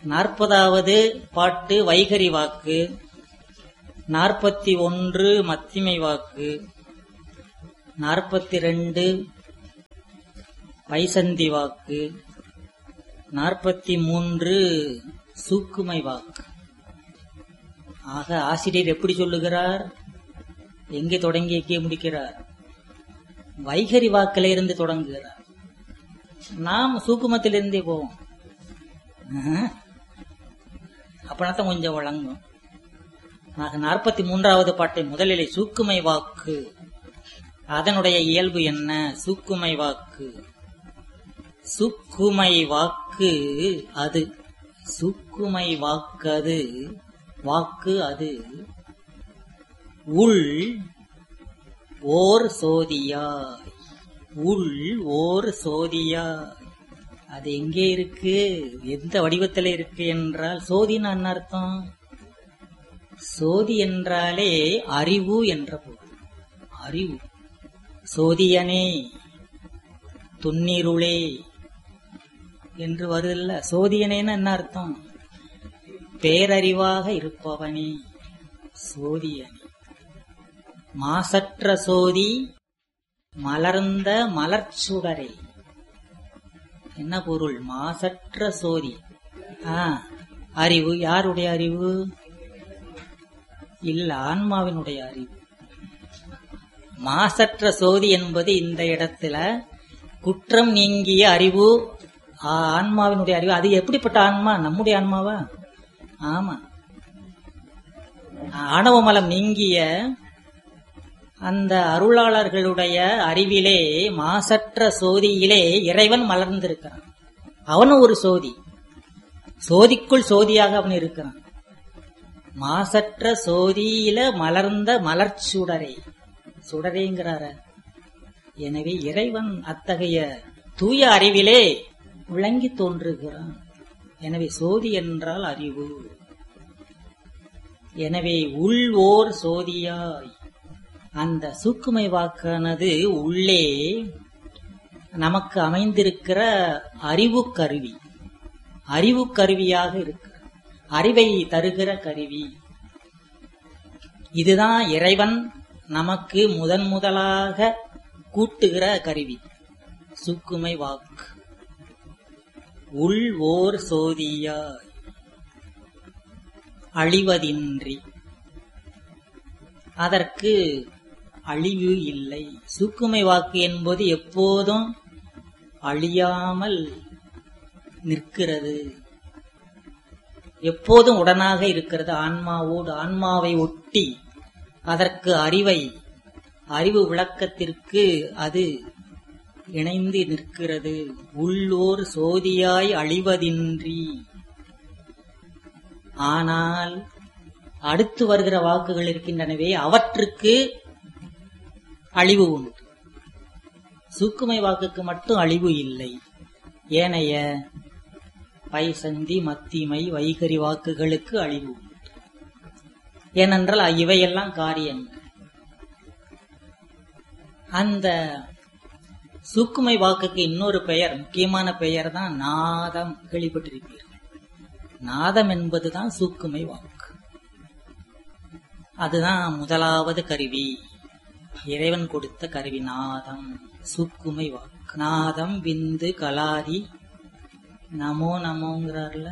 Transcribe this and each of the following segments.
40வது பாட்டு வைகரி வாக்கு, 41 மத்திமை வாக்கு, 42 வைசந்தி வாக்கு, 43 சூக்குமை வாக்கு. ஆக ஆசிரியர் எப்படி சொல்லுகிறார்? எங்கே தொடங்கி எங்கே முடிக்கிறார்? வைகரி வாக்கில இருந்து தொடங்குகிறார். நாம் சூக்குமத்திலிருந்தே போவோம். அப்படின்னா கொஞ்சம் வழங்கும். ஆக 43வது பாட்டை முதலிலே சூக்குமை வாக்கு, அதனுடைய இயல்பு என்ன? சூக்குமை வாக்கு, சூக்குமை வாக்கு அது, சூக்குமை வாக்கது, வாக்கு அது உள் ஓர் சோதியாய், உள் ஓர் சோதியாய். அது எங்கே இருக்கு? எந்த வடிவத்தில் இருக்கு என்றால், சோதின்னு என்ன அர்த்தம்? சோதி என்றாலே அறிவு என்ற பொருள். அறிவு. சோதியனே துன்னிருளே என்று வருதில்ல. சோதியனேன்னு என்ன அர்த்தம்? பேரறிவாக இருப்பவனே சோதியனே. மாசற்ற சோதி மலர்ந்த மலர்ச்சுடரே. என்ன பொருள்? மாசற்ற சோதி. அறிவு. யாருடைய அறிவு? இல்ல, ஆன்மாவினுடைய அறிவு. மாசற்ற சோதி என்பது இந்த இடத்துல குற்றம் நீங்கிய அறிவு, ஆன்மாவினுடைய அறிவு. அது எப்படிப்பட்ட ஆன்மா? நம்முடைய ஆன்மாவா? ஆமா. ஆணவமலம் நீங்கிய அந்த அருளாளர்களுடைய அறிவிலே, மாசற்ற சோதியிலே இறைவன் மலர்ந்திருக்கிறான். அவனும் ஒரு சோதி. சோதிக்குள் சோதியாக அவன் இருக்கிறான். மாசற்ற சோதியில மலர்ந்த மலர்ச்சுடரே. சுடரேங்கிறார. எனவே இறைவன் அத்தகைய தூய அறிவிலே விளங்கி தோன்றுகிறான். எனவே சோதி என்றால் அறிவு. எனவே உள் ஓர் சோதியாய், அந்த சூக்குமை வாக்கானது உள்ளே நமக்கு அமைந்திருக்கிற அறிவு கருவி, அறிவு கருவியாக இருக்கிற, அறிவை தருகிற கருவி. இதுதான் இறைவன் நமக்கு முதலாக கூட்டுகிற கருவி, சூக்குமை வாக்கு. உள் ஓர் சோதியாய் அழிவதின்றி, அதற்கு அழிவு இல்லை. சூக்குமை வாக்கு என்பது எப்போதும் அழியாமல் நிற்கிறது, எப்போதும் உடனாக இருக்கிறது ஆன்மாவோடு. ஆன்மாவை ஒட்டி அதற்கு அறிவு விளக்கத்திற்கு அது இணைந்து நிற்கிறது. உள்ளோர் சோதியாய் அழிவதின்றி. ஆனால் அடுத்து வருகிற வாக்குகள் இருக்கின்றனவே, அவற்றுக்கு அழிவு உண்டு. சூக்குமை வாக்குக்கு மட்டும் அழிவு இல்லை. ஏனைய பைசந்தி மத்திமை வைகரி வாக்குகளுக்கு அழிவு உண்டு. ஏனென்றால் இவையெல்லாம் காரியங்கள். அந்த சூக்குமை வாக்குக்கு இன்னொரு பெயர், முக்கியமான பெயர் தான் நாதம். கேள்விப்பட்டிருப்பீர்கள். நாதம் என்பதுதான் சூக்குமை வாக்கு. அதுதான் முதலாவது கருவி, இறைவன் கொடுத்த கருவி நாதம், சூக்குமை வாக்கு. நாதம் விந்து கலாதி நமோ நமோங்கிறார்ல.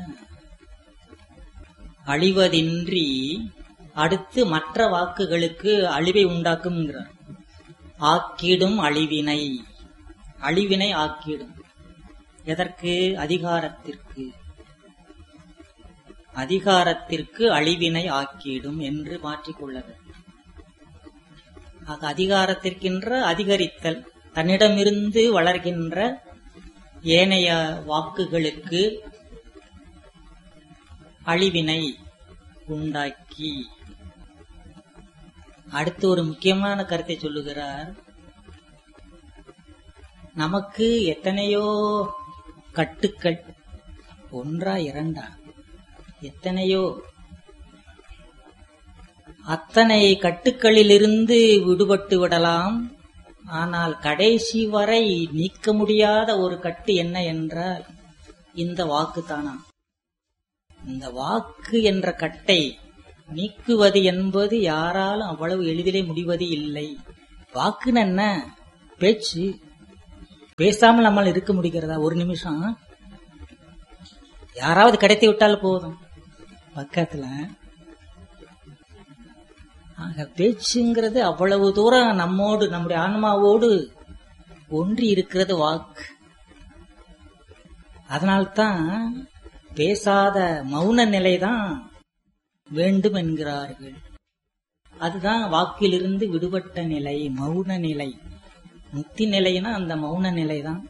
அழிவதின்றி அடுத்து மற்ற வாக்குகளுக்கு அழிவை உண்டாக்கும்ங்கிறார். ஆக்கிடும் அழிவினை, அழிவினை ஆக்கிடும். எதற்கு? அதிகாரத்திற்கு. அதிகாரத்திற்கு அழிவினை ஆக்கிடும் என்று மாற்றிக்கொள்ள வேண்டும். அதிகாரத்திற்கின்ற அதிகரித்தல், தன்னிடமிருந்து வளர்கின்ற ஏனைய வாக்குகளுக்கு அழிவினை உண்டாக்கி. அடுத்து ஒரு முக்கியமான கருத்தை சொல்லுகிறார். நமக்கு எத்தனையோ கட்டுக்கள், ஒன்றா இரண்டா, எத்தனையோ. அத்தனை கட்டுக்களிலிருந்து விடுபட்டு விடலாம். ஆனால் கடைசி வரை நீக்க முடியாத ஒரு கட்டு என்ன என்றால் இந்த வாக்குத்தானா. இந்த வாக்கு என்ற கட்டை நீக்குவது என்பது யாராலும் அவ்வளவு எளிதிலே முடிவது இல்லை. வாக்குன்னு என்ன? பேச்சு. பேசாமல் நம்மால் இருக்க முடிகிறதா? ஒரு நிமிஷம் யாராவது கடத்தி விட்டால் போதும் பக்கத்துல. ஆக பேச்சுங்கிறது அவ்வளவு தூரம் நம்மோடு, நம்முடைய ஆன்மாவோடு ஒன்றி இருக்கிறது வாக்கு. அதனால்தான் பேசாத மௌன நிலைதான் வேண்டும் என்கிறார்கள். அதுதான் வாக்கிலிருந்து விடுபட்ட நிலை, மௌன நிலை. முக்தி நிலைனா அந்த மௌன நிலைதான்.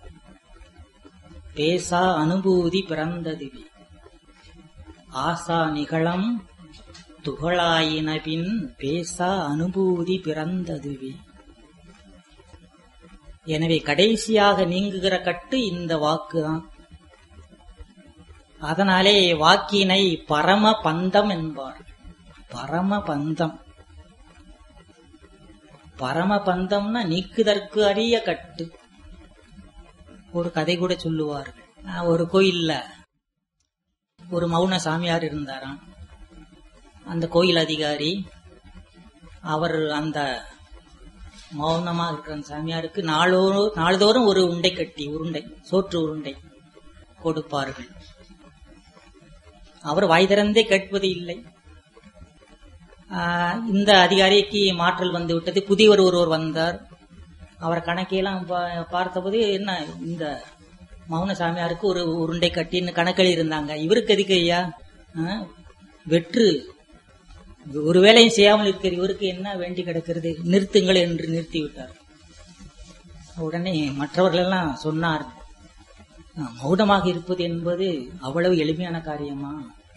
பேசா அனுபூதி பிறந்ததுவே ஆசா நிகழம் துகளாயினபின் பேசா அனுபூதி பிறந்ததுவே. எனவே கடைசியாக நீங்குகிற கட்டு இந்த வாக்குதான். அதனாலே வாக்கினை பரம பந்தம் என்பார். பரம பந்தம். பரம பந்தம்னா நீக்குதற்கு அரிய கட்டு. ஒரு கதை கூட சொல்லுவார்கள். ஒரு கோயில்ல ஒரு மௌன சாமியார் இருந்தாராம். அந்த கோயில் அதிகாரி அவர் அந்த மௌனமா இருக்கிற சாமியாருக்கு நாள்தோறும் ஒரு உண்டை கட்டி, உருண்டை, சோற்று உருண்டை கொடுப்பார்கள். அவர் வாய் திறந்தே கேட்பது இல்லை. இந்த அதிகாரிக்கு மாற்றல் வந்து விட்டது. புதியவர் ஒருவர் வந்தார். அவர் கணக்கையெல்லாம் பார்த்தபோது, என்ன இந்த மௌன சாமியாருக்கு ஒரு உருண்டை கட்டின்னு கணக்கில் இருந்தாங்க. இவருக்கு எதுக்கு ஐயா வெற்று, ஒரு வேலையும் செய்யாமல் இருக்கிற இவருக்கு என்ன வேண்டி கிடக்கிறது, நிறுத்துங்கள் என்று நிறுத்திவிட்டார். உடனே மற்றவர்கள் எல்லாம் சொன்னார், மௌனமாக இருப்பது என்பது அவ்வளவு எளிமையான காரியமா?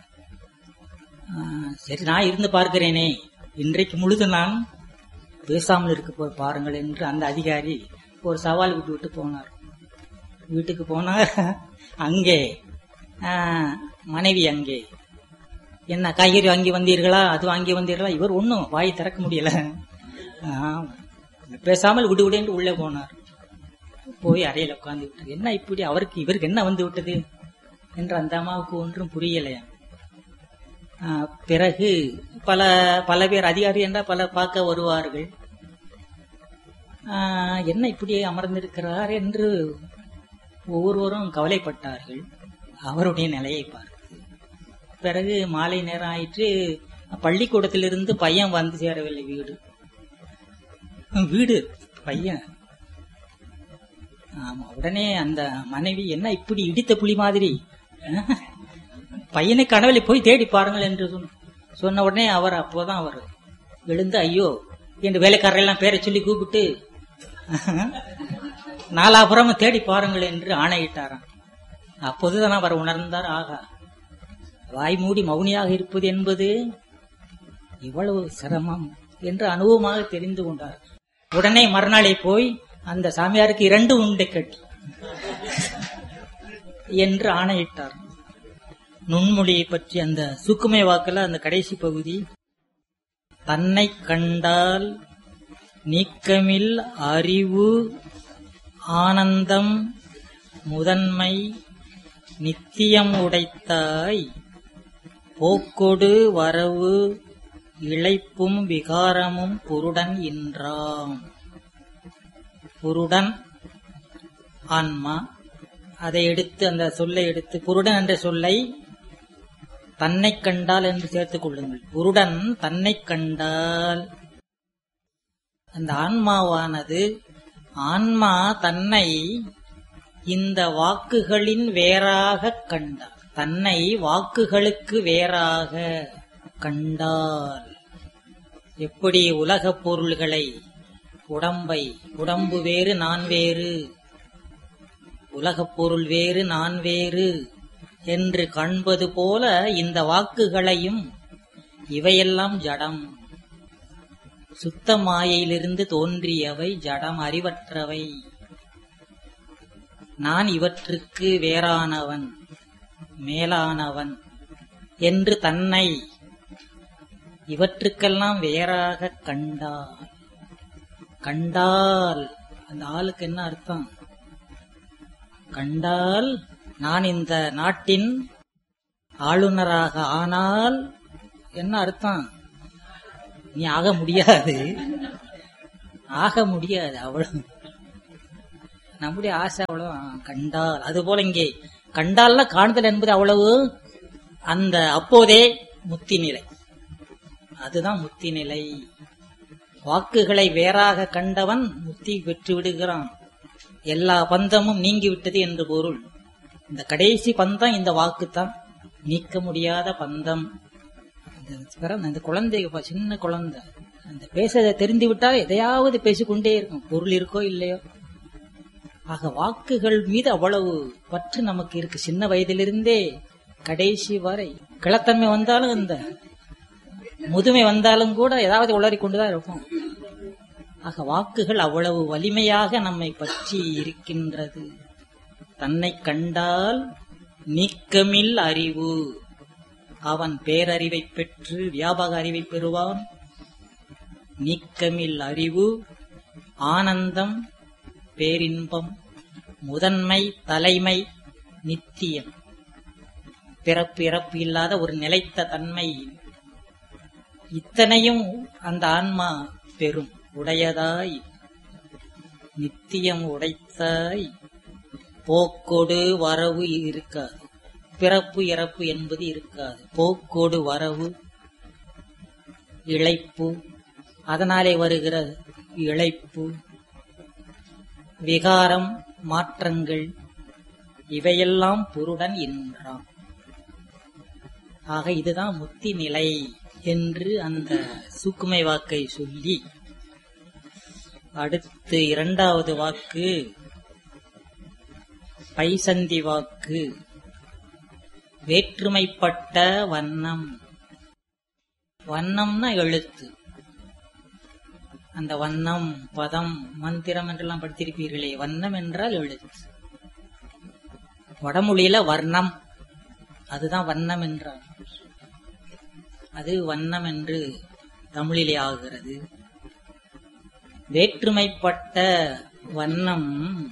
சரி, நான் இருந்து பார்க்கிறேனே, இன்றைக்கு முழுது நான் பேசாமல் இருக்க பாருங்கள் என்று அந்த அதிகாரி ஒரு சவால் விட்டு போனார். வீட்டுக்கு போனார். அங்கே மனைவி அங்கே, என்ன காய்கறி வாங்கி வந்தீர்களா, அது வாங்கி வந்தீர்களா? இவர் ஒன்னும் வாய் திறக்க முடியல. பேசாமல் விடு என்று உள்ளே போனார். போய் அறையில உட்கார்ந்து விட்டார். என்ன இப்படி இவருக்கு என்ன வந்து விட்டது என்று அந்த அம்மாவுக்கு ஒன்றும் புரியலையா. பிறகு பல பேர் அதிகாரி என்றால் பல பார்க்க வருவார்கள். என்ன இப்படியே அமர்ந்திருக்கிறார் என்று ஒவ்வொருவரும் கவலைப்பட்டார்கள். அவருடைய நிலையை பார்த்து பிறகு மாலை நேரம் ஆயிற்று. பள்ளிக்கூடத்திலிருந்து பையன் வந்து சேரவில்லை. வீடு பையன். ஆமா. உடனே அந்த மனைவி, என்ன இப்படி இடித்த புலி மாதிரி, பையனை கனவுல போய் தேடி பாருங்கள் என்று சொன்ன உடனே அப்போதான் அவர் எழுந்து, ஐயோ என்று வேலைக்காரெல்லாம் பேரை சொல்லி கூப்பிட்டு நாலாபுரமும் தேடி பாருங்கள் என்று ஆணையிட்டாராம். அப்போதுதான் அவர் உணர்ந்தார், ஆகா, வாய் மூடி மௌனியாக இருப்பது என்பது இவ்வளவு சிரமம் என்று அனுபவமாக தெரிந்து கொண்டார். உடனே மறுநாளை போய் அந்த சாமியாருக்கு 2 உண்டை கட்டி என்று ஆணையிட்டார். நுண்மொழியை பற்றி அந்த சுக்குமை வாக்குல அந்த கடைசி பகுதி, தன்னை கண்டால் நீக்கமில் அறிவு ஆனந்தம் முதன்மை நித்தியம் உடைத்தாய் போக்கொடு வரவு இழைப்பும் விகாரமும் புருடன் இன்றாம். புருடன் ஆன்மா. அதை எடுத்து, அந்த சொல்லை எடுத்து, புருடன் என்ற சொல்லை தன்னை கண்டால் என்று சேர்த்துக் கொள்ளுங்கள். புருடன் தன்னை கண்டால், அந்த ஆன்மாவானது, ஆன்மா தன்னை இந்த வாக்குகளின் வேறாக கண்டார். தன்னை வாக்குகளுக்கு வேறாக கண்டால், எப்படி உலகப் பொருள்களை, உடம்பு வேறு நான் வேறு, உலகப் பொருள் வேறு நான் வேறு என்று காண்பது போல இந்த வாக்குகளையும், இவையெல்லாம் ஜடம், சுத்த மாயையிலிருந்து தோன்றியவை, ஜடம், அறிவற்றவை. நான் இவற்றுக்கு வேறானவன், மேலானவன் என்று தன்னை இவற்றுக்கெல்லாம் வேறாக கண்டால் அந்த ஆளுக்கு என்ன அர்த்தம்? கண்டால் நான் இந்த நாட்டின் ஆளுநராக ஆனால் என்ன அர்த்தம்? நீ ஆக முடியாது, ஆக முடியாது. அவ்வளவு நம்முடைய ஆசை அவ்வளவு. கண்டால் அதுபோல இங்கே கண்டால்னா காணுதல் என்பது அவ்வளவு அந்த அப்போதே முத்தி நிலை, அதுதான் முத்தி நிலை. வாக்குகளை வேறாக கண்டவன் முத்தி பெற்று விடுகிறான். எல்லா பந்தமும் நீங்கிவிட்டது என்று பொருள். இந்த கடைசி பந்தம் இந்த வாக்குத்தான், நீக்க முடியாத பந்தம். இந்த குழந்தை, சின்ன குழந்தை, அந்த பேச தெரிந்து விட்டால் எதையாவது பேசிக்கொண்டே இருக்கும், பொருள் இருக்கோ இல்லையோ. ஆக வாக்குகள் மீது அவ்வளவு பற்று நமக்கு இருக்கு, சின்ன வயதிலிருந்தே கடைசி வரை. கிளத்தன்மை வந்தாலும் இந்த முதுமை வந்தாலும் கூட ஏதாவது உளறி கொண்டுதான் இருக்கும். ஆக வாக்குகள் அவ்வளவு வலிமையாக நம்மை பற்றி இருக்கின்றது. தன்னை கண்டால் நீக்கமில் அறிவு, அவன் பேரறிவை பெற்று வியாபக அறிவை பெறுவான். நீக்கமில் அறிவு, ஆனந்தம், பேரின்பம், முதன்மை, தலைமை, நித்தியம், பிறப்பு இறப்பு இல்லாத ஒரு நிலைத்த தன்மை, இத்தனையும் அந்த ஆன்மா பெறும். உடையதாய் நித்தியம் உடைத்தாய், போக்கோடு வரவு இருக்காது, பிறப்பு இறப்பு என்பது இருக்காது. போக்கோடு வரவு, இளைப்பு, அதனாலே வருகிற இளைப்பு, விகாரம், மாற்றங்கள், இவையெல்லாம் பொருடன் என்றான். ஆக இதுதான் முத்தி நிலை என்று அந்த சூக்குமை வாக்கை சொல்லி, அடுத்து இரண்டாவது வாக்கு பைசந்தி வாக்கு. வேற்றுமைப்பட்ட வண்ணம். வண்ணம்னா எழுத்து. அந்த வண்ணம், பதம், மந்திரம் என்றெல்லாம் படித்திருப்பீர்களே. வண்ணம் என்றால் எழுத்து. வடமொழியில வர்ணம், அதுதான் வண்ணம் என்றால். அது வண்ணம் என்று தமிழிலே ஆகிறது. வேற்றுமைப்பட்ட வண்ணம்,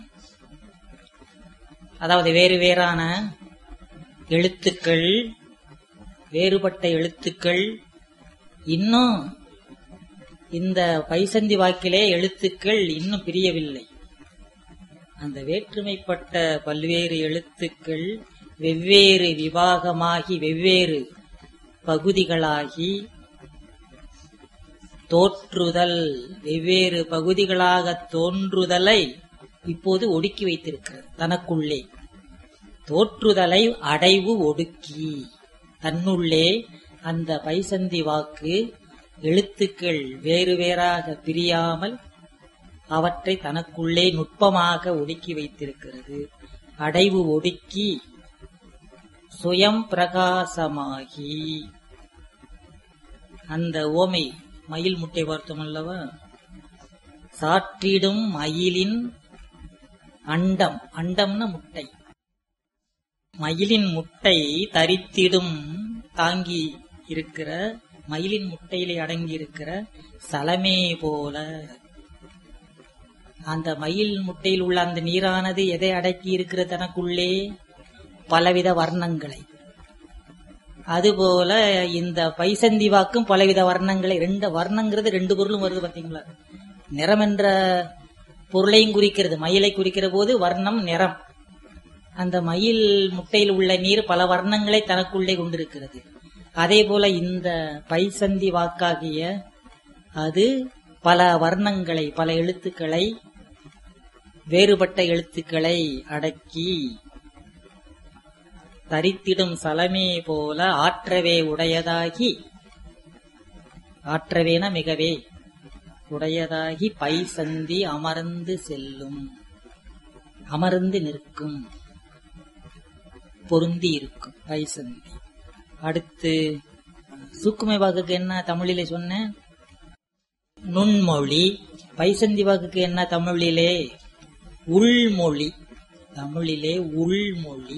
அதாவது வேறு வேறான எழுத்துக்கள், வேறுபட்ட எழுத்துக்கள். இன்னும் இந்த பைசந்தி வாக்கிலே எழுத்துக்கள் இன்னும் பிரியவில்லை. அந்த வேற்றுமைப்பட்ட பல்வேறு எழுத்துக்கள் வெவ்வேறு விபாகமாகி வெவ்வேறு பகுதிகளாகி தோற்றுதல், வெவ்வேறு பகுதிகளாக தோன்றுதலை இப்போது ஒடுக்கி வைத்திருக்கிறது தனக்குள்ளே. தோற்றுதலை அடைவு ஒடுக்கி தன்னுள்ளே அந்த பைசந்தி வாக்கு எழுத்துக்கள் வேறு வேறாக பிரியாமல் அவற்றை தனக்குள்ளே நுட்பமாக ஒடுக்கி வைத்திருக்கிறது. அடைவு ஒடுக்கி சுயம் பிரகாசமாகி, அந்த ஓமை மயில் முட்டை பார்த்தோம் அல்லவா, சாற்றிடும் மயிலின் அண்டம், அண்டம்னா முட்டை, மயிலின் முட்டை தரித்திடும் தாங்கி இருக்கிற, மயிலின் முட்டையிலே அடங்கி இருக்கிற சலமே போல, அந்த மயில் முட்டையில் உள்ள அந்த நீரானது எதை அடக்கி இருக்கிற தனக்குள்ளே? பலவித வர்ணங்களை. அதுபோல இந்த பைசந்தி வாக்கும் பலவித வர்ணங்களை. ரெண்டு வர்ணங்கிறது ரெண்டு பொருளும் வருது பாத்தீங்களா. நிறம் என்ற பொருளையும் குறிக்கிறது, மயிலை குறிக்கிற போது வர்ணம் நிறம். அந்த மயில் முட்டையில் உள்ள நீர் பல வர்ணங்களை தனக்குள்ளே கொண்டிருக்கிறது. அதே போல இந்த பைசந்தி வாக்காகிய அது பல வர்ணங்களை, பல எழுத்துக்களை, வேறுபட்ட எழுத்துக்களை அடக்கி தரித்திடும் சலமே போல ஆற்றவே உடையதாகி, ஆற்றவேன மிகவே உடையதாகி பைசந்தி அமர்ந்து செல்லும், அமர்ந்து நிற்கும், பொருந்தி இருக்கும் பைசந்தி. அடுத்து சூக்குமை வாக்குக்கு என்ன தமிழிலே சொன்ன? நுண்மொழி. பைசந்தி வாக்குக்கு என்ன தமிழிலே? உள்மொழி. தமிழிலே உள்மொழி.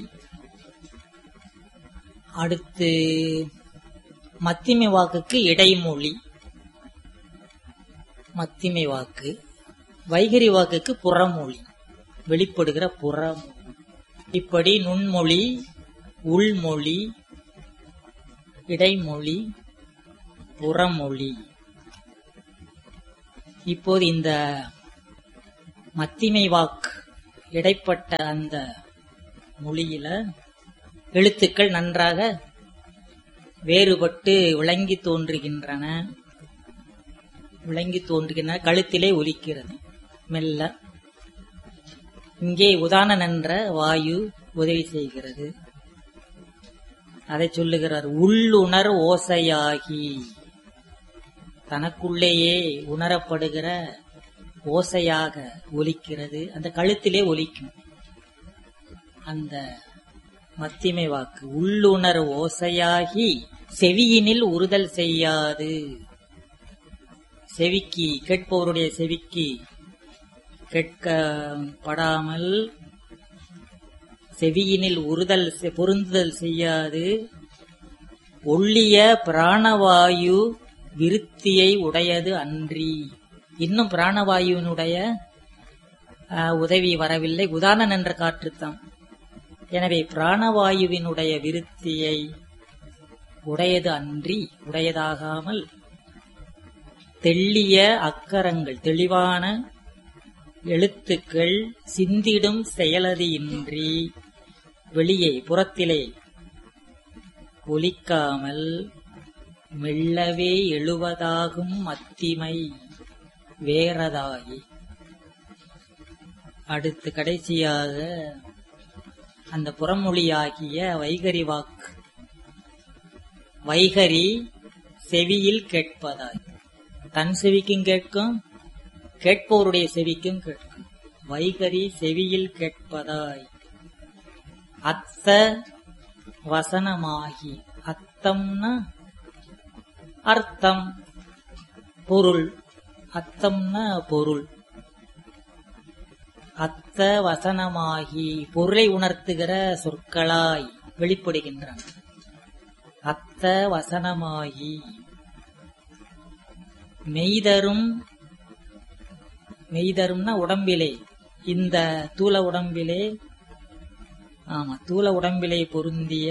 அடுத்து மத்திமை வாக்குக்கு இடைமொழி. மத்திமை வாக்கு. வைகரி வாக்குக்கு புறமொழி, வெளிப்படுகிற புறமொழி. இப்படி நுண்மொழி, உள்மொழி, இடைமொழி, புறமொழி. இப்போது இந்த மத்திமை வாக்கு இடைப்பட்ட அந்த மொழியில எழுத்துக்கள் நன்றாக வேறுபட்டு விளங்கி தோன்றுகின்றன. கழுத்திலே ஒலிக்கிறது மெல்ல. இங்கே உதாரணம் என்ற வாயு உதவி செய்கிறது. அதை சொல்லுகிறார். உள்ளுணர் ஓசையாகி, தனக்குள்ளேயே உணரப்படுகிற ஓசையாக ஒலிக்கிறது. அந்த கழுத்திலே ஒலிக்கும் அந்த மத்திமை வாக்கு. உள்ளுணர் ஓசையாகி செவியினில் உறுதல் செய்யாது. செவிக்கு, கேட்பவருடைய செவிக்கு கேட்கப்படாமல் செவியினில் பொருந்துதல் செய்யாது. ஒள்ளிய பிராணவாயு விருத்தியை உடையது அன்றி. இன்னும் பிராணவாயுவினுடைய உதவி வரவில்லை. உதாரணம் என்ற காற்றுத்தான். எனவே பிராணவாயுவினுடைய விருத்தியை உடையது அன்றி, உடையதாகாமல் தெள்ளிய அக்கரங்கள், தெளிவான எழுத்துக்கள் சிந்திடும் செயலது இன்றி வெளியே புறத்திலே ஒலிக்காமல் மெல்லவே எழுவதாகும் மத்திமை வேறதாகி. அடுத்து கடைசியாக அந்த புறமொழியாகிய வைகரி வாக்கு. வைகரி செவியில் கேட்பதாய், தன் செவிக்கும் கேட்கும், கேட்பவருடைய செவிக்கும் கேட்கும். வைகரி செவியில் கேட்பதாய் அத்த வசனமாகி. அத்தம்னா அர்த்தம், பொருள். அத்தம்னா பொருள். அத்த வசனமாகி பொருளை உணர்த்துகிற சொற்களாய் வெளிப்படுகின்றன. அத்த வசனமாகி மெய்தரும். மெய்தரும்னா உடம்பிலே, இந்த தூல உடம்பிலே, தூல உடம்பிலே பொருந்திய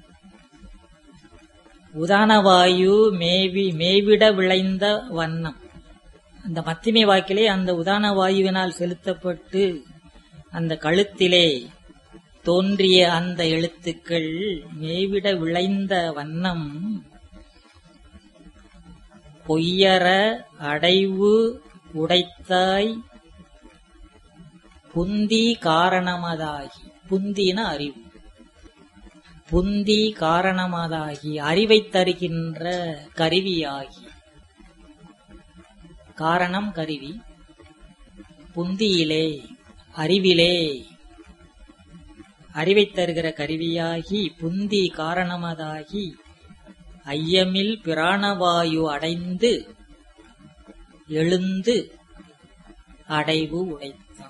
உதானவாயு மேவிட விளைந்த வண்ணம். அந்த மத்திமை வாக்கிலே அந்த உதான வாயுவினால் செலுத்தப்பட்டு அந்த கழுத்திலே தோன்றிய அந்த எழுத்துக்கள் மேவிட விளைந்த வண்ணம் பொய்யற அடைவு உடைத்தாய் புந்தி காரணமதாகி. புந்தின அறிவு. புந்தி காரணமதாகி அறிவை தருகின்ற கருவியாகி. காரணம் கருவி. புந்தியிலே, அறிவிலே அறிவை தருகிற கருவியாகி புந்தி காரணமதாகி ஐயமில் பிராணவாயு அடைந்து எழுந்து அடைவு உடைத்தான்.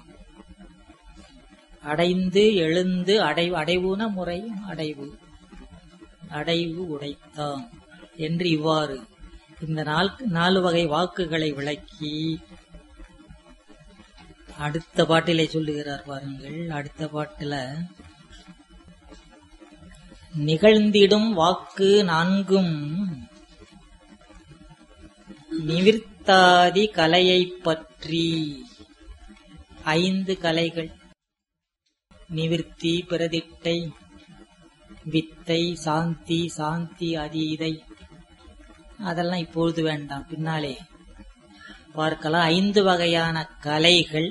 அடைந்து எழுந்து அடைவுன முறை அடைவு உடைத்தான் என்று இவ்வாறு இந்த 4 வகை வாக்குகளை விளக்கி அடுத்த பாட்டிலே சொல்லுகிறார். பாருங்கள், அடுத்த பாட்டில நிகழ்ந்திடும் வாக்கு 4 நிவிர்த்தாதி கலையைப் பற்றி. 5 கலைகள்: நிவிர்த்தி, பிரதிட்டை, வித்தை, சாந்தி, அதீதை. அதெல்லாம் இப்பொழுது வேண்டாம், பின்னாலே பார்க்கலாம். 5 வகையான கலைகள்,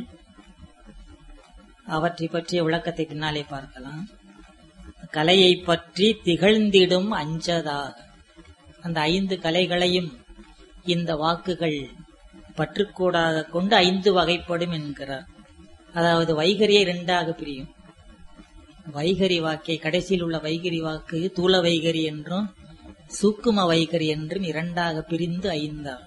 அவற்றை பற்றிய விளக்கத்தை பின்னாலே பார்க்கலாம். கலையை பற்றி திகழ்ந்திடும் அஞ்சதாக. அந்த 5 கலைகளையும் இந்த வாக்குகள் பற்றுக்கோடாக கொண்டு 5 வகைப்படும் என்கிறார். அதாவது வைகரியை 2ஆக பிரியும். வைகரி வாக்கை, கடைசியில் உள்ள வைகரி வாக்கு தூல வைகரி என்றும் சூக்கும வைகரி என்றும் 2ஆக பிரிந்து 5.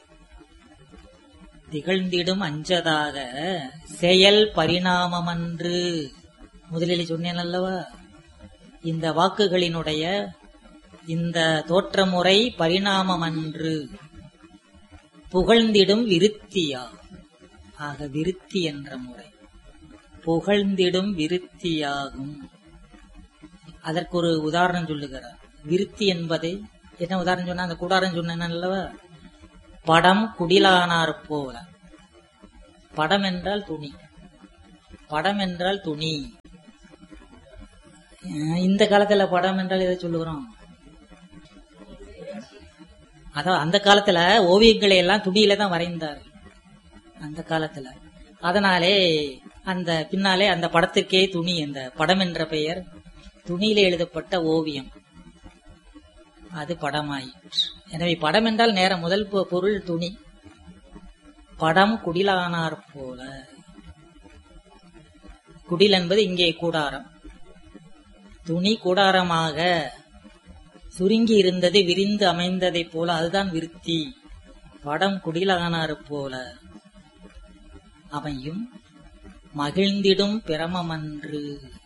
திகழ்ந்திடும் அஞ்சதாக செயல் பரிணாமமன்று. முதலில் சொன்னேன் அல்லவா, இந்த வாக்குகளினுடைய இந்த தோற்றமுறை பரிணாமமன்று, புகழ்ந்திடும் விருத்தியா. ஆக விருத்தி என்ற முறை புகழ்ந்திடும் விருத்தியாகும். அதற்கு ஒரு உதாரணம் சொல்லுகிறார். விருத்தி என்பதை என்ன உதாரணம் சொன்னா, அந்த கூடாரம் சொன்னேன்லவா, படம் குடிலானார் போல. படம் என்றால் துணி, படம் என்றால் துணி. இந்த காலத்துல படம் என்றால் எதை சொல்லுகிறோம்? அதான் அந்த காலத்துல ஓவியங்களை எல்லாம் துணியில தான் வரைந்தார் அந்த காலத்துல. அதனாலே அந்த பின்னாலே அந்த படத்திற்கே துணி, அந்த படம் என்ற பெயர், துணியில எழுதப்பட்ட ஓவியம், அது படமாயிற்று. எனவே படம் என்றால் நேரம் முதல் பொருள் துணி. படம் குடிலானார் போல. குடில் என்பது இங்கே கூடாரம். துணி கூடாரமாக சுருங்கி இருந்தது விரிந்து அமைந்ததை போல, அதுதான் விருத்தி. படம் குடிலானார் போல அமையும் மகிழ்ந்திடும் பிரமமன்று.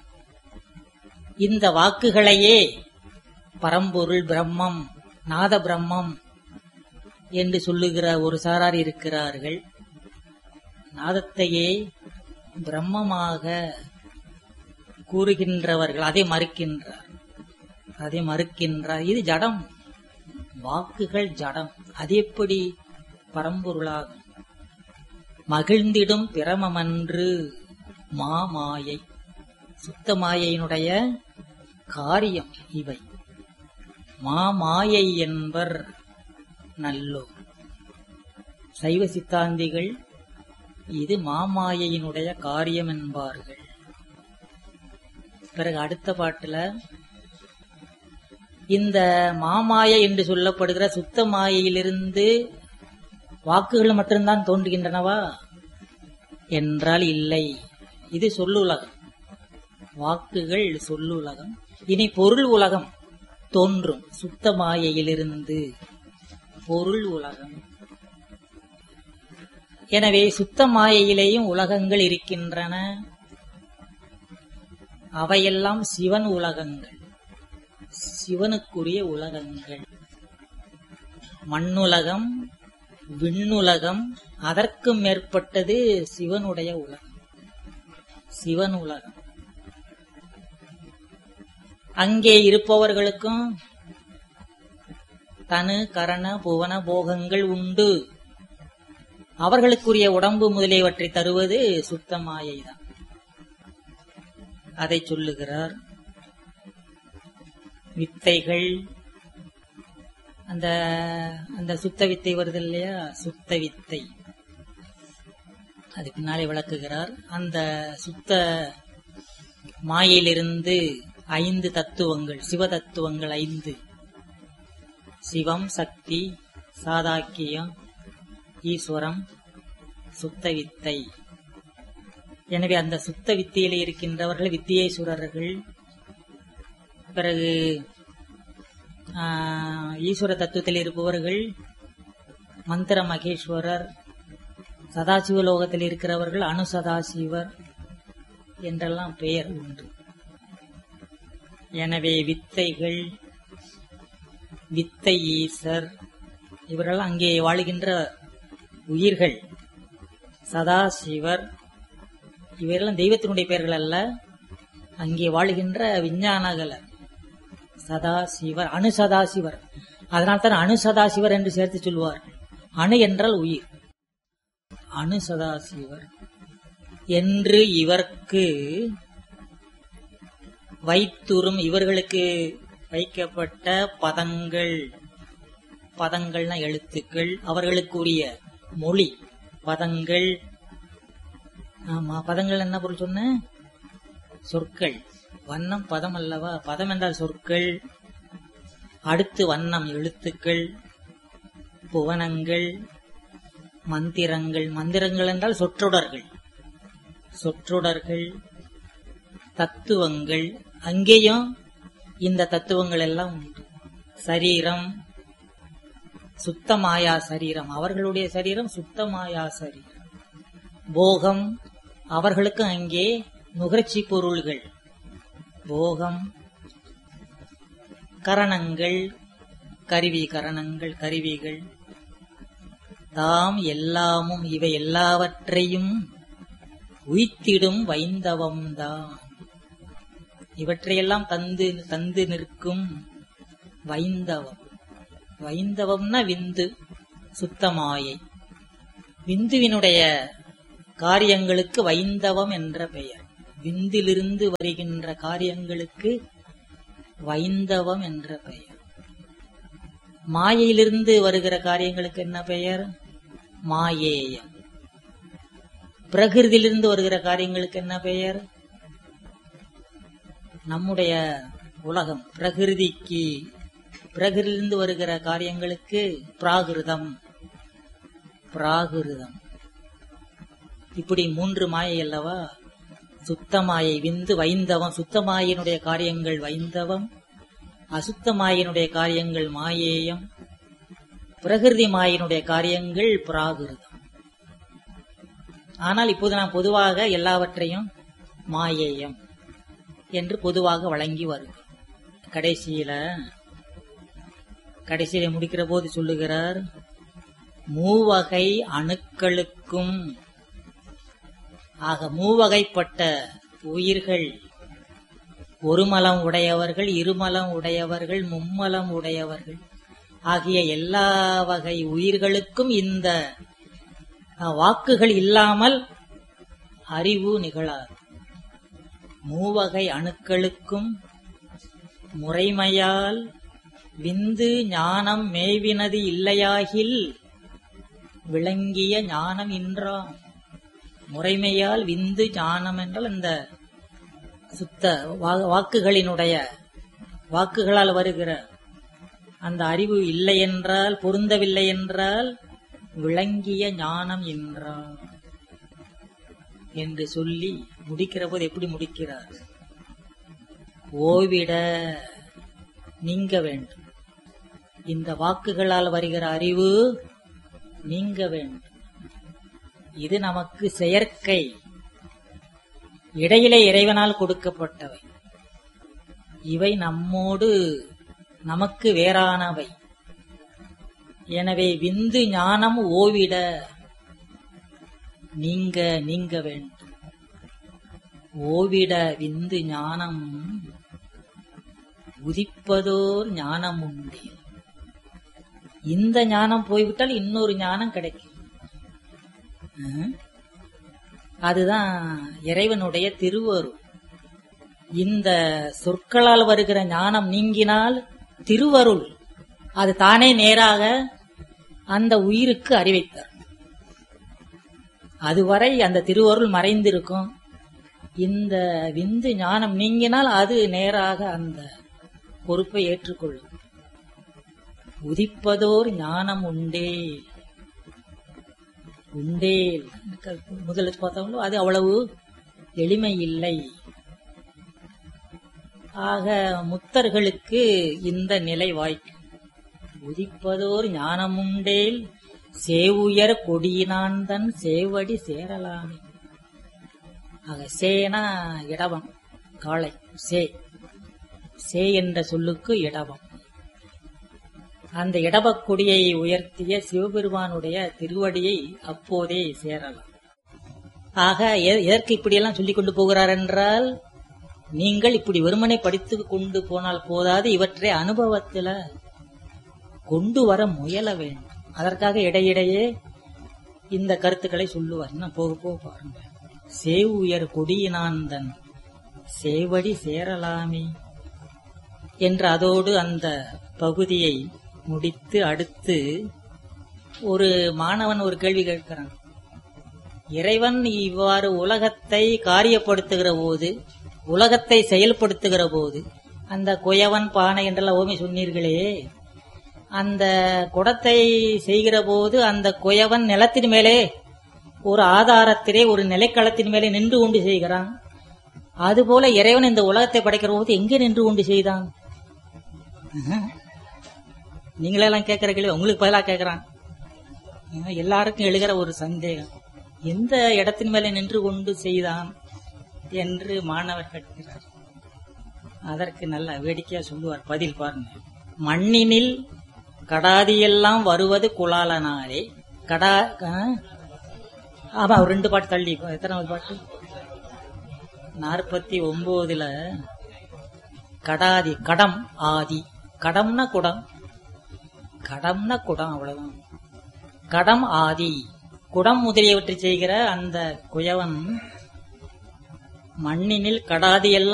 இந்த வாக்குகளையே பரம்பொருள் பிரம்மம், நாத பிரம்மம் என்று சொல்லுகிற ஒரு சாரார் இருக்கிறார்கள். நாதத்தையே பிரம்மமாக கூறுகின்றவர்கள் அதை மறுக்கின்றார், அதை மறுக்கின்றார். இது ஜடம், வாக்குகள் ஜடம், அது எப்படி பரம்பொருளாகும்? மகிழ்ந்திடும் பிரமமன்று மாமாயை, சுத்த மாயையினுடைய காரியம் இவை. மாமாயை என்பர் நல்லோ. சைவ சித்தாந்திகள் இது மாமாயையினுடைய காரியம் என்பார்கள். பிறகு அடுத்த பாட்டுல இந்த மாமாயை என்று சொல்லப்படுகிற சுத்த மாயையிலிருந்து வாக்குகள் மட்டும்தான் தோன்றுகின்றனவா என்றால் இல்லை. இது சொல்லுலகம், வாக்குகள் சொல்லுலகம். இனி பொருள் உலகம் தோன்றும் சுத்த மாயையிலிருந்து, பொருள் உலகம். எனவே சுத்த மாயையிலேயும் உலகங்கள் இருக்கின்றன. அவையெல்லாம் சிவன் உலகங்கள், சிவனுக்குரிய உலகங்கள். மண்ணுலகம், விண்ணுலகம், அதற்கு மேற்பட்டது சிவனுடைய உலகம், சிவன் உலகம். அங்கே இருப்பவர்களுக்கும் தனு கரண புவன போகங்கள் உண்டு. அவர்களுக்குரிய உடம்பு முதலியவற்றை தருவது சுத்த மாயைதான். அதை சொல்லுகிறார். வித்தைகள், அந்த சுத்த வித்தை வருது இல்லையா, சுத்த வித்தை, அது பின்னாலே விளக்குகிறார். அந்த சுத்த மாயிலிருந்து 5 தத்துவங்கள், சிவ தத்துவங்கள் 5, சிவம், சக்தி, சாதாக்கியம், ஈஸ்வரம், சுத்த வித்தை. எனவே அந்த சுத்த வித்தியிலே இருக்கின்றவர்கள் வித்தியேஸ்வரர்கள். பிறகு ஈஸ்வர தத்துவத்தில் இருப்பவர்கள் மந்திர மகேஸ்வரர், சதாசிவலோகத்தில் இருக்கிறவர்கள் அணுசதாசிவர் என்றெல்லாம் பெயர் உண்டு. எனவே வித்தைகள், வித்தை ஈசர், இவர்கள் அங்கே வாழுகின்ற உயிர்கள். சதாசிவர், இவரெல்லாம் தெய்வத்தினுடைய பெயர்கள் அல்ல, அங்கே வாழுகின்ற விஞ்ஞானகலர். சதாசிவர், அணுசதாசிவர். அதனால்தான் அணுசதாசிவர் என்று சேர்த்து சொல்வார். அணு என்றால் உயிர், அணுசதாசிவர் என்று இவர்க்கு வைத்துறும், இவர்களுக்கு வைக்கப்பட்ட பதங்கள், பதங்கள்னா எழுத்துக்கள், அவர்களுக்குரிய மொழி பதங்கள். ஆமா, பதங்கள் என்ன பொருள் சொன்ன? சொற்கள். வண்ணம் பதம் அல்லவா, பதம் என்றால் சொற்கள். அடுத்து வண்ணம் எழுத்துக்கள், புவனங்கள், மந்திரங்கள். மந்திரங்கள் என்றால் சொற்றொடர்கள், சொற்றொடர்கள், தத்துவங்கள். அங்கேயும் இந்த தத்துவங்கள் எல்லாம் உண்டு. சரீரம், சுத்தமாயா சரீரம், அவர்களுடைய சரீரம் சுத்தமாயா சரீரம். போகம், அவர்களுக்கும் அங்கே நுகர்ச்சி பொருள்கள், போகம். கரணங்கள், கருவி, கரணங்கள், கருவிகள். தாம் எல்லாமும், இவை எல்லாவற்றையும் உய்த்திடும் வைந்தவம்தான். இவற்றையெல்லாம் தந்து நிற்கும் வைந்தவம். வைந்தவம்னா விந்து, சுத்தமாயை. விந்துவினுடைய காரியங்களுக்கு வைந்தவம் என்ற பெயர். விந்திலிருந்து வருகின்ற காரியங்களுக்கு வைந்தவம் என்ற பெயர். மாயையிலிருந்து வருகிற காரியங்களுக்கு என்ன பெயர்? மாயேயம். பிரகிருதியிலிருந்து வருகிற காரியங்களுக்கு என்ன பெயர்? நம்முடைய உலகம் பிரகிருதிக்கு, பிரகிருதியிலிருந்து வருகிற காரியங்களுக்கு பிராகிருதம். பிராகிருதம். இப்படி 3 மாயை அல்லவா? சுத்தமாயை, விந்து, வைந்தவம். சுத்தமாயினுடைய காரியங்கள் வைந்தவம், அசுத்தமாயினுடைய காரியங்கள் மாயேயம், பிரகிருதி மாயினுடைய காரியங்கள் பிராகிருதம். ஆனால் இப்போது நாம் பொதுவாக எல்லாவற்றையும் மாயேயம் என்று பொதுவாக வழங்கி வருகிறோம். கடைசியில முடிக்கிற போது சொல்லுகிறார், மூவகை அணுக்களுக்கும். ஆக மூவகைப்பட்ட உயிர்கள், ஒரு மலம் உடையவர்கள், இருமலம் உடையவர்கள், மும்மலம் உடையவர்கள் ஆகிய எல்லா வகை உயிர்களுக்கும் இந்த வாக்குகள் இல்லாமல் அறிவு நிகழாது. மூவகை அணுக்களுக்கும் முறைமையால் விந்து ஞானம் மேவினது இல்லையாகில் விளங்கிய ஞானம் இன்றாம். முறைமையால் விந்து ஞானம் என்றால் இந்த சுத்த வாக்குகளினுடைய, வாக்குகளால் வருகிற அந்த அறிவு இல்லை என்றால், பொருந்தவில்லை என்றால் விளங்கிய ஞானம் என்றான் என்று சொல்லி முடிக்கிற போது எப்படி முடிக்கிறார்? ஓவிட நீங்க வேண்டும். இந்த வாக்குகளால் வருகிற அறிவு நீங்க வேண்டும். இது நமக்கு செயற்கை, இடையிலே இறைவனால் கொடுக்கப்பட்டவை. இவை நம்மோடு நமக்கு வேறானவை. எனவே விந்து ஞானம் ஓவிட நீங்க வேண்டும். ஓவிட விந்து ஞானம் உதிப்பதோர் ஞானம் உண்டு. இந்த ஞானம் போய்விட்டால் இன்னொரு ஞானம் கிடைக்கும். அதுதான் இறைவனுடைய திருவருள். இந்த சொற்களால் வருகிற ஞானம் நீங்கினால் திருவருள் அது தானே நேராக அந்த உயிருக்கு அறிவித்தார். அதுவரை அந்த திருவருள் மறைந்திருக்கும். இந்த விந்து ஞானம் நீங்கினால் அது நேராக அந்த பொறுப்பை ஏற்றுக்கொள்ளும். உதிப்பதோர் ஞானம் உண்டே. முதல்ல பார்த்தோம்னா அது அவ்வளவு எளிமை இல்லை. ஆக முத்தர்களுக்கு இந்த நிலை வாய்க்கும். உதிப்பதோர் ஞானமுண்டேல் சேவுயர் கொடியினான் தன் சேவடி சேரலாமே. ஆக சேனா இடவம், காளை. சே என்ற சொல்லுக்கு இடவம். அந்த இடவக்கொடியை உயர்த்திய சிவபெருமானுடைய திருவடியை அப்போதே சேரலாம். ஆக எதற்கு இப்படியெல்லாம் சொல்லிக் கொண்டு போகிறார் என்றால், நீங்கள் இப்படி வெறுமனை படித்து கொண்டு போனால் போதாது, இவற்றை அனுபவத்துல கொண்டு வர முயல வேண்டும். அதற்காக இடையிடையே இந்த கருத்துக்களை சொல்லுவார். இன்னும் போக போக பாருங்க. சேவுயர் கொடியினாந்தன் சேவடி சேரலாமே என்று அதோடு அந்த பகுதியை முடித்து, அடுத்து ஒரு மாணவன் ஒரு கேள்வி கேட்கிறான். இறைவன் இவ்வாறு உலகத்தை காரியப்படுத்துகிற போது, உலகத்தை செயல்படுத்துகிற போது, அந்த குயவன் பானை என்றெல்லாம் ஓமை சொன்னீர்களே, அந்த குடத்தை செய்கிற போது அந்த குயவன் நிலத்தின் மேலே ஒரு ஆதாரத்திலே, ஒரு நிலைக்களத்தின் மேலே நின்று கொண்டு செய்கிறான். அதுபோல இறைவன் இந்த உலகத்தை படைக்கிற போது எங்கே நின்று கொண்டு செய்தான்? நீங்களெல்லாம் கேட்கிற கேள்வி உங்களுக்கு பதிலாக கேட்கிறான். எல்லாருக்கும் எழுகிற ஒரு சந்தேகம், எந்த இடத்தின் மேலே நின்று கொண்டு செய்தான் என்று மாணவர் கேட்கிறார். அதற்கு நல்ல வேடிக்கையா சொல்லுவார், பதில் பாருங்க. மண்ணினில் கடாதியெல்லாம் வருவது குலாலனாரே. ஆமா, ஒரு 2 பாட்டு தள்ளி. எத்தனாவது பாட்டு? 49. கடாதி, கடம், ஆதி. கடம்னா குடம், கடம்னா குடம், அவ்வளவுதான். கடம் ஆதி, குடம் முதலியவற்றை செய்கிற அந்த குயவன் மண்ணினில் கடாதி எல்லாம்